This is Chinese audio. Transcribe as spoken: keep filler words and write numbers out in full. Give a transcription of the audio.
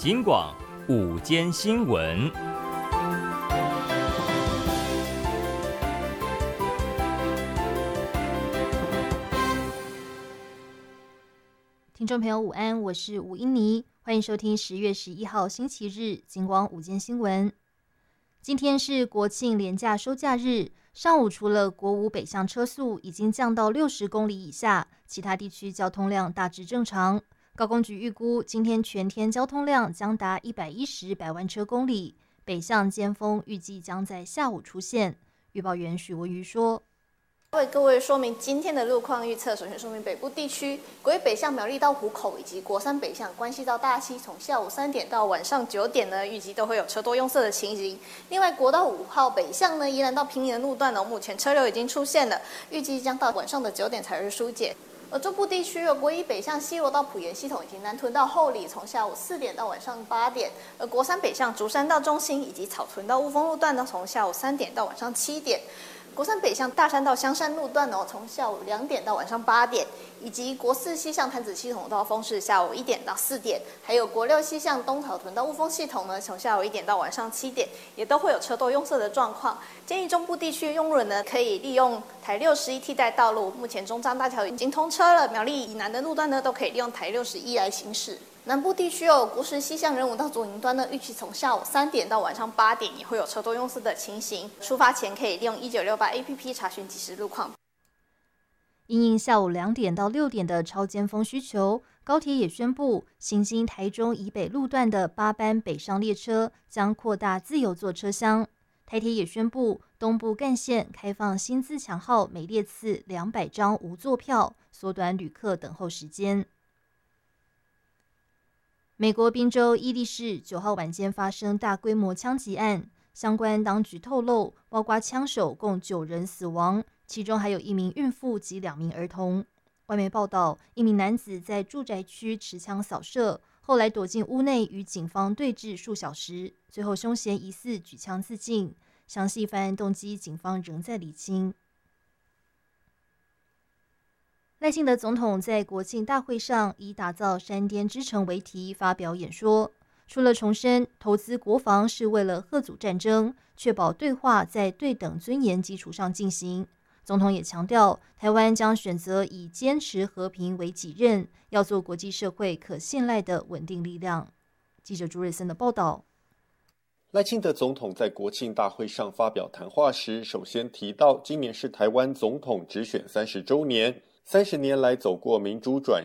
警广午间新闻。 听众朋友午安，我是吴英妮，欢迎收听十月十一号星期日警广午间新闻。今天是国庆连假收假日，上午除了国五北向车速已经降到六十公里以下，其他地区交通量大致正常。高工局预估今天全天交通量将达一百一十百万车公里，北向尖峰预计将在下午出现。预报员许文瑜说， 为各位说明今天的路况预测。首先说明北部地区，国一北向苗栗到湖口以及国三北向关西到大溪，从下午三点到晚上九点呢，预计都会有车多拥塞的情形。另外，国道五号北向呢，宜兰到平林的路段呢，目前车流已经出现了，预计将到晚上的九点才会疏解。而中部地区，国一北向西螺到埔盐系统以及南屯到后里，从下午四点到晚上八点；而国三北向竹山到中心以及草屯到雾峰路段呢，从下午三点到晚上七点。国三北向大山到香山路段哦，从下午两点到晚上八点，以及国四西向潭子系统到丰市下午一点到四点，还有国六西向东草屯到雾峰系统呢，从下午一点到晚上七点，也都会有车多拥塞的状况。建议中部地区用路人呢，可以利用台六十一替代道路，目前中彰大桥已经通车了，苗栗以南的路段呢，都可以利用台六十一来行驶。南部地区哦，国十西向仁武到左营端呢，预期从下午三点到晚上八点也会有车多拥塞的情形。出发前可以利用一九六八 A P P 查询即时路况。 因应下午两点到六点的超尖峰需求，高铁也宣布，行经台中以北路段的八班北上列车将扩大自由座车厢。台铁也宣布，东部干线开放新自强号每列次两百张无座票，缩短旅客等候时间。美国宾州伊利市九号晚间发生大规模枪击案，相关当局透露，包括枪手共九人死亡，其中还有一名孕妇及两名儿童。外媒报道，一名男子在住宅区持枪扫射，后来躲进屋内与警方对峙数小时，最后凶嫌疑似举枪自尽。详细犯案动机，警方仍在厘清。赖清德总统在国庆大会上以打造山巅之城为题发表演说，除了重申投资国防是为了吓阻战争，确保对话在对等尊严基础上进行，总统也强调，台湾将选择以坚持和平为己任，要做国际社会可信赖的稳定力量。记者朱瑞森的报道。 赖清德总统在国庆大会上发表谈话时，首先提到今年是台湾总统直选三十周年，三十年来走过民主转